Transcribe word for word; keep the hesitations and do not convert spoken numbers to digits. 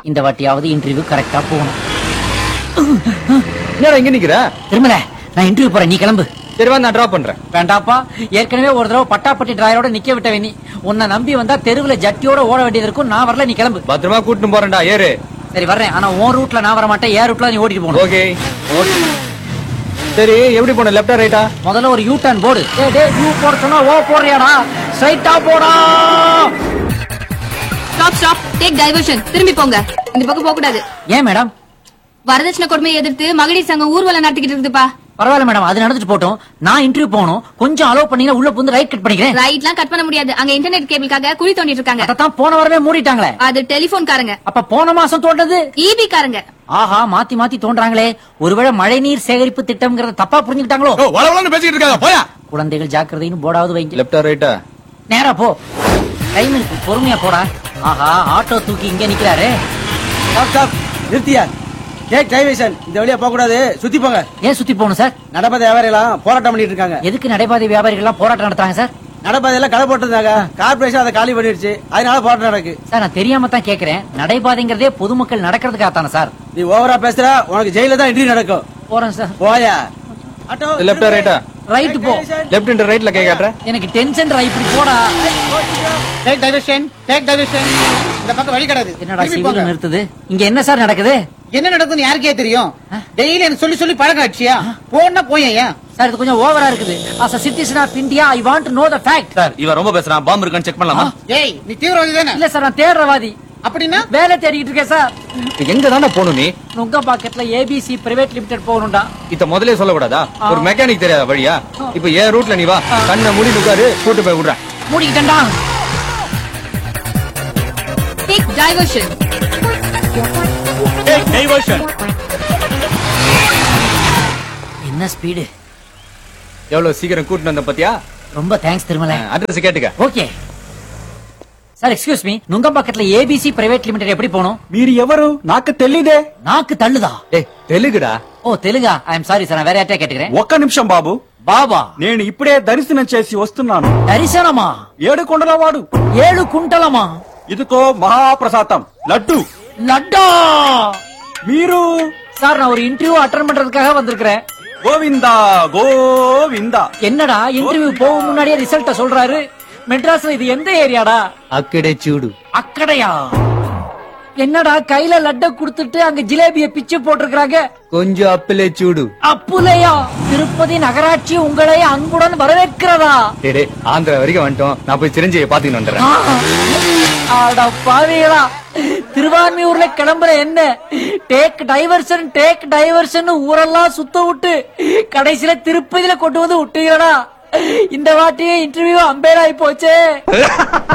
இந்த வாட்டியாவது இன்டர்வியூ கரெக்டா போகணும். என்னடா இங்க நிக்கிற? திருமல, நான் இன்டர்வியூ போறேன், நீ கிளம்பு. சரி வா, நான் டிராப் பண்றேன். வேண்டாப்பா, ஏற்கனவே ஒரு தடவை பட்டாப்பட்டி டிராயரோட நிக்க விட்டவே நீ. உன்னை நம்பி வந்தா தெருவுல ஜட்டியோட ஓட வேண்டியது இருக்கும். நான் வரல, நீ கிளம்பு. பத்திரமா கூட்டிட்டு போறேன்டா, ஏறு. சரி வர்றேன், ஆனா உன் ரூட்ல நான் வர மாட்டேன். ஏன் ரூட்ல நீ ஓடிட்டு போகணும். ஓகே. சரி, எப்படி போன? லெஃப்டா ரைட்டா? முதல்ல ஒரு யூ டர்ன் போடு. டேய் டேய், யூ போட சொன்னா ஓ போறியாடா? ஸ்ட்ரைட்டா போடா. Stop stop, take diversion. திரும்பி போங்க, இந்த பக்கம் போக கூடாது. ஏன் மேடம்? வரதட்சணை கொடுமையை எதிர்த்து மகளிர் சங்கம் ஊர்வலம் நடத்திக்கிட்டு இருக்குதுப்பா. பரவாயில்ல மேடம், அது நடந்துட்டு போட்டோம். நான் இன்டர்வியூ போகணும். கொஞ்சம் அலோவ் பண்ணீங்கன்னா உள்ள புந்து ரைட் கட் பண்ணிக்கிறேன். ரைட்லாம் கட் பண்ண முடியாது, அங்க இன்டர்நெட் கேபிளுக்காக குழி தோண்டிட்டு இருக்காங்க. அதான் போன வாரமே மூடிட்டாங்களே. அது டெலிபோன் காரங்க. அப்ப போன மாசம் தோண்டது ஈபி காரங்க. ஆஹா, மாத்தி மாத்தி தோன்றாங்களே. ஒருவேளை மழை நீர் சேகரிப்பு திட்டம்ங்கறத தப்பா புரிஞ்சுக்கிட்டாங்களோ? வளவளன்னு பேசிட்டு இருக்காங்க, போயா. குழந்தைகள் ஜாக்கிரதைன்னு போடாவது வைங்க. லெஃப்டா ரைட்டா? நேரா போ. டைம் இருக்கு, பொறுமையா போடா. ஆஹா, ஆட்டோ தூக்கி இங்க நிக்கிறாரு. ஸ்டாப் ஸ்டாப், நிறுத்தியா? Take diversion. இந்த வழியா போக கூடாது, சுத்தி போங்க. ஏன் சுத்தி போகணும் சார்? நடப்பாதை வியாபாரிகள் போராட்டம் பண்ணிட்டு இருக்காங்க. எதுக்கு நடைபாதை வியாபாரிகள் எல்லாம் போராட்டம் நடத்துறாங்க சார்? நடப்பாதையில கடை போட்டிருந்தாங்க, கார்பரேஷன் அதை காலி பண்ணிடுச்சு, அதனால போராட்டம் நடக்கு. சார், நான் தெரியாம தான் கேக்குறேன். நடைபாதைங்கிறதே பொதுமக்கள் நடக்கிறதுக்காக தானே சார்? நீ ஓவரா பேசுற, உனக்கு ஜெயில தான் இன்டர்வியூ நடக்கும். போறேன் சார். போயா. ஆட்டோ லெஃப்டா ரைட்டா? ரைட் போ. லெஃப்ட் அண்ட் ரைட்ல கை காட்டுற. எனக்கு டென்ஷன் ரா, இப்படி போடா. Take diversion, take diversion. இந்த பக்கம் வழி கிடையாது. என்னடா சிவில் நிறுத்துது? இங்க என்ன சார் நடக்குது? என்ன நடக்குதுன்னு யாருக்கே தெரியும்? டெய்லி எனக்கு சொல்லி சொல்லி பழக்கம் ஆச்சியா? போனா போயேன் சார், இது கொஞ்சம் ஓவரா இருக்குது. as a citizen of India, I want to know the fact. Sir, இவன் ரொம்ப பேசுறான். பாம்பு இருக்கான்னு செக் பண்ணலாமா? ஏய், நீ தீவிரவாதி தானே? இல்ல சார், நான் தேடுறவாதி. அப்படின்னா வேலை தேடிட்டு இருக்கேன் சார். எங்க தானே போகணும் நீ? நுங்க பாக்கெட்ல ஏபிசி பிரைவேட் லிமிடெட் போகணும்டா. இத முதல்ல சொல்லக்கூடாதா? ஒரு மெக்கானிக் தெரியாத வழியா? இப்ப ஏன் ரூட்ல நீ வா, கண்ணை மூடி உட்காரு, கூட்டு போய் விடுறேன். மூடிக்கிட்டேன்டா. Take diversion. என்ன ஸ்பீடு! எவ்வளவு சீக்கிரம் கூட்டிட்டு வந்த பத்தியா? ரொம்ப தேங்க்ஸ் திருமலை. அட்ரஸ் கேட்டுக்க. Okay sir, excuse me, நுங்கம்பாக்கத்துல ABC private limited எப்படி போகணும்? మీరు ఎవరు? నాకు తెలీదే. நாக்கு தள்ளுதா? ஏய், தெலுங்குடா. ஓ தெலுங்கா? ஐ எம் சாரி சார், நான் வேற யார்ட்டே கேட்டுக்கிறேன். ఒక్క నిమిషం బాబు. பாபா, నేను ఇప్పుడే దర్శనం చేసి వస్తున్నాను. தரிசனமா? ఏడు కొండలవాడు. ஏழு குண்டலமா? ఇదిగో మహాప్రసాదం లడ్డు. லட்டா! మీరు சார், நான் ஒரு இன்டர்வியூ அட்டெண்ட் பண்றதுக்காக வந்திருக்கிறேன். గోవిందా గోవిందా. என்னடா இன்டர்வியூ போக முன்னாடியே ரிசல்ட்ட சொல்றாரு? மெட்ராஸ்ல இது எந்த ஏரியாடா? அக்கடை சூடு. அக்கடையா? என்னடா கையில லட்ட குடுத்துட்டு அங்க ஜிலேபிய பிச்சு போட்டிருக்காங்க. கொஞ்சம் அப்பிலே சூடு. அப்புலையா? திருப்பதி நகராட்சி உங்களை அன்புடன் வரவேற்கிறதா? டேய் டேய், ஆந்திரா வரைக்கும் வந்துட்டோம். நான் போய் சிரஞ்சீவியை பாத்துக்கிட்டு வந்துடுறேன். ஆட பாவிகளா, திருவான்மியூர்ல கிளம்புற என்ன டேக் டைவர்ஷன் டேக் டைவர்ஷன் ஊரெல்லாம் சுத்த விட்டு கடைசியில திருப்பதியில கொண்டு வந்து விட்டீங்களா? இந்த வாட்டியே இன்டர்வியூ அம்பேர் ஆயி போச்சே.